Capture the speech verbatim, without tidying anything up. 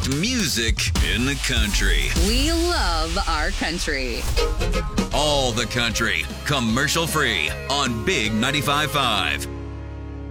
best music in the country. We love our country. All the country, commercial free on Big ninety-five point five.